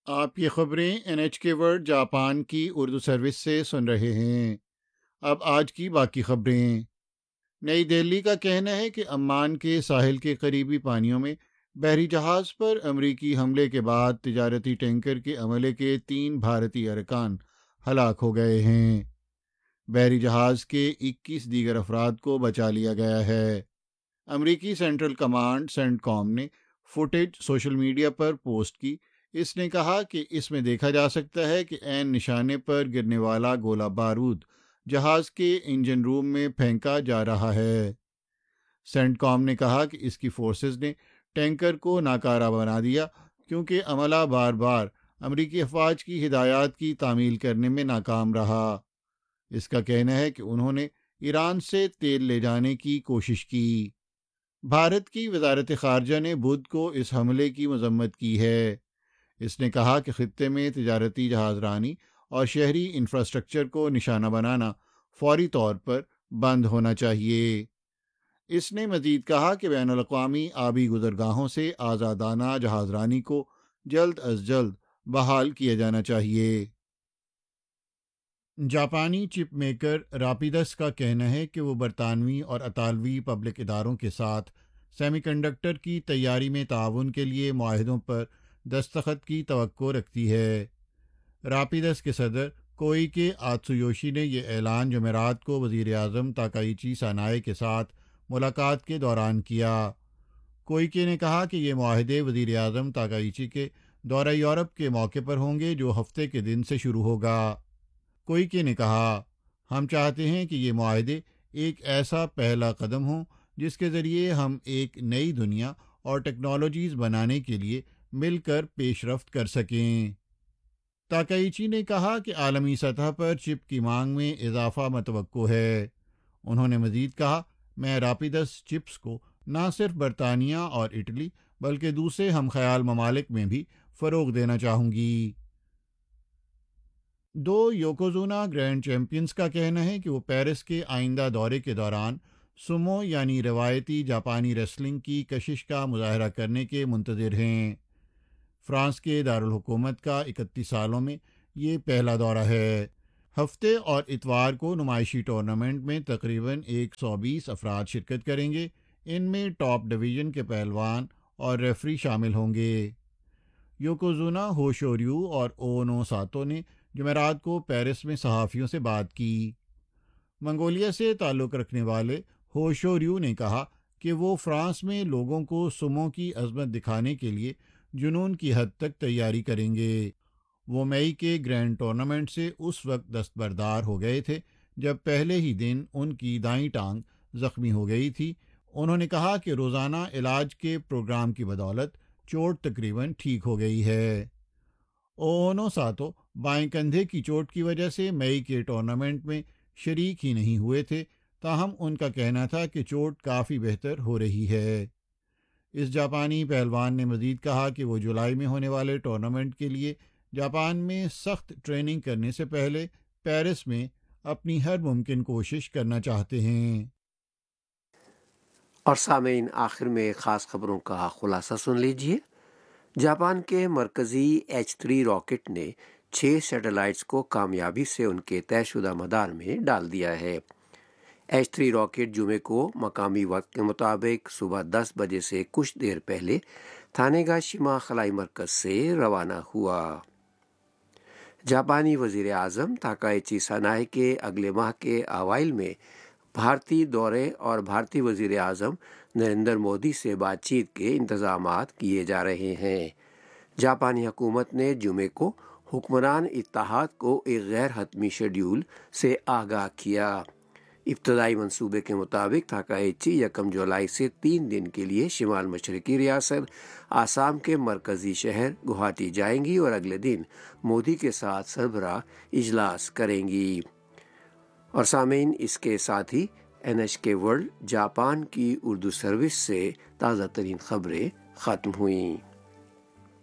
آپ یہ خبریں NHK ورلڈ جاپان کی اردو سروس سے سن رہے ہیں۔ اب آج کی باقی خبریں۔ نئی دہلی کا کہنا ہے کہ عمان کے ساحل کے قریبی پانیوں میں بحری جہاز پر امریکی حملے کے بعد تجارتی ٹینکر کے عملے کے 3 بھارتی ارکان ہلاک ہو گئے ہیں۔ بحری جہاز کے 21 دیگر افراد کو بچا لیا گیا ہے۔ امریکی سینٹرل کمانڈ سینٹ کام نے فوٹیج سوشل میڈیا پر پوسٹ کی۔ اس نے کہا کہ اس میں دیکھا جا سکتا ہے کہ عین نشانے پر گرنے والا گولہ بارود جہاز کے انجن روم میں پھینکا جا رہا ہے۔ سینٹ کام نے کہا کہ اس کی فورسز نے ٹینکر کو ناکارہ بنا دیا کیونکہ عملہ بار بار امریکی افواج کی ہدایات کی تعمیل کرنے میں ناکام رہا۔ اس کا کہنا ہے کہ انہوں نے ایران سے تیل لے جانے کی کوشش کی۔ بھارت کی وزارت خارجہ نے بدھ کو اس حملے کی مذمت کی ہے۔ اس نے کہا کہ خطے میں تجارتی جہاز رانی اور شہری انفراسٹرکچر کو نشانہ بنانا فوری طور پر بند ہونا چاہیے۔ اس نے مزید کہا کہ بین الاقوامی آبی گزرگاہوں سے آزادانہ جہاز رانی کو جلد از جلد بحال کیا جانا چاہیے۔ جاپانی چپ میکر راپیڈس کا کہنا ہے کہ وہ برطانوی اور اطالوی پبلک اداروں کے ساتھ سیمی کنڈکٹر کی تیاری میں تعاون کے لیے معاہدوں پر دستخط کی توقع رکھتی ہے۔ راپیڈس کے صدر کوئیکے آتسویوشی نے یہ اعلان جمعرات کو وزیر اعظم تاکائیچی سانائے کے ساتھ ملاقات کے دوران کیا۔ کوئیکے نے کہا کہ یہ معاہدے وزیر اعظم تاکائیچی کے دورہ یورپ کے موقع پر ہوں گے جو ہفتے کے دن سے شروع ہوگا۔ کوئیکے نے کہا، ہم چاہتے ہیں کہ یہ معاہدے ایک ایسا پہلا قدم ہوں جس کے ذریعے ہم ایک نئی دنیا اور ٹیکنالوجیز بنانے کے لیے مل کر پیش رفت کر سکیں۔ تاکائیچی نے کہا کہ عالمی سطح پر چپ کی مانگ میں اضافہ متوقع ہے۔ انہوں نے مزید کہا، میں راپیڈس چپس کو نہ صرف برطانیہ اور اٹلی بلکہ دوسرے ہم خیال ممالک میں بھی فروغ دینا چاہوں گی۔ 2 یوکوزونا گرینڈ چیمپئنز کا کہنا ہے کہ وہ پیرس کے آئندہ دورے کے دوران سومو یعنی روایتی جاپانی ریسلنگ کی کشش کا مظاہرہ کرنے کے منتظر ہیں۔ فرانس کے دارالحکومت کا 31 سالوں میں یہ پہلا دورہ ہے۔ ہفتے اور اتوار کو نمائشی ٹورنامنٹ میں تقریباً 120 افراد شرکت کریں گے۔ ان میں ٹاپ ڈویژن کے پہلوان اور ریفری شامل ہوں گے۔ یوکوزونا ہوشوریو اور اونو ساتو نے جمعرات کو پیرس میں صحافیوں سے بات کی۔ منگولیا سے تعلق رکھنے والے ہوشوریو نے کہا کہ وہ فرانس میں لوگوں کو سومو کی عظمت دکھانے کے لیے جنون کی حد تک تیاری کریں گے۔ وہ مئی کے گرینڈ ٹورنامنٹ سے اس وقت دستبردار ہو گئے تھے جب پہلے ہی دن ان کی دائیں ٹانگ زخمی ہو گئی تھی۔ انہوں نے کہا کہ روزانہ علاج کے پروگرام کی بدولت چوٹ تقریباً ٹھیک ہو گئی ہے۔ اونو ساتو بائیں کندھے کی چوٹ کی وجہ سے مئی کے ٹورنامنٹ میں شریک ہی نہیں ہوئے تھے، تاہم ان کا کہنا تھا کہ چوٹ کافی بہتر ہو رہی ہے۔ اس جاپانی پہلوان نے مزید کہا کہ وہ جولائی میں ہونے والے ٹورنامنٹ کے لیے جاپان میں سخت ٹریننگ کرنے سے پہلے پیرس میں اپنی ہر ممکن کوشش کرنا چاہتے ہیں۔ اور سامعین، آخر میں خاص خبروں کا خلاصہ سن لیجیے۔ جاپان کے مرکزی H3 راکٹ نے 6 سیٹلائٹس کو کامیابی سے ان کے طے شدہ مدار میں ڈال دیا ہے۔ H3 راکٹ جمعے کو مقامی وقت کے مطابق صبح 10 بجے سے کچھ دیر پہلے تھانیگا شیما خلائی مرکز سے روانہ ہوا۔ جاپانی وزیر اعظم تاکائیچی سانائے کے اگلے ماہ کے اوائل میں بھارتی دورے اور بھارتی وزیر اعظم نریندر مودی سے بات چیت کے انتظامات کیے جا رہے ہیں۔ جاپانی حکومت نے جمعے کو حکمران اتحاد کو ایک غیر حتمی شیڈول سے آگاہ کیا۔ ابتدائی منصوبے کے مطابق تاکائیچی 1 جولائی سے 3 دن کے لیے شمال مشرقی ریاست آسام کے مرکزی شہر گوہاٹی جائیں گی اور اگلے دن مودی کے ساتھ سربراہ اجلاس کریں گی۔ اور سامعین، اس کے ساتھ ہی NHK ورلڈ جاپان کی اردو سروس سے تازہ ترین خبریں ختم ہوئیں۔